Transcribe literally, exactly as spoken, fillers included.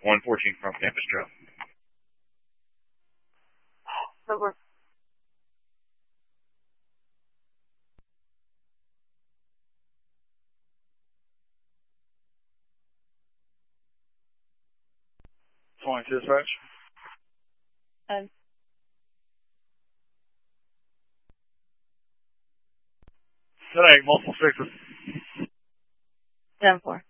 one fourteen from Campus Trail. So we're twenty-two dispatch. um, Today, multiple sixes. ten four.